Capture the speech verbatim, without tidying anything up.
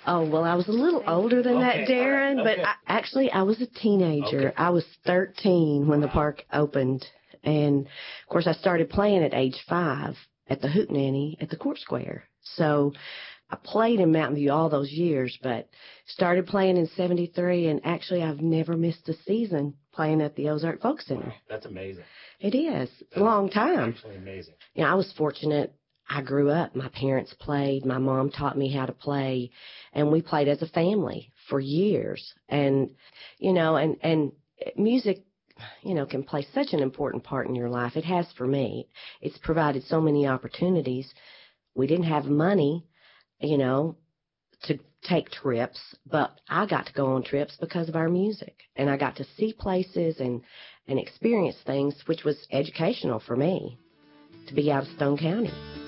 Oh, well, I was a little older than Okay, that, Darren, all right, but okay. I, actually I was a teenager. Okay. I was thirteen when the Wow. park opened. And, of course, I started playing at age five at the Hootenanny at the Court Square. So I played in Mountain View all those years, but started playing in seventy-three, and actually I've never missed a season playing at the Ozark Folk Center. Wow, that's amazing. It is. That a long time. Actually amazing. You know, I was fortunate. I grew up. My parents played. My mom taught me how to play, and we played as a family for years. And, you know, and, and music, you know, can play such an important part in your life. It has for me. It's provided so many opportunities. We didn't have money, you know, to take trips, but I got to go on trips because of our music. And I got to see places and, and experience things, which was educational for me to be out of Stone County.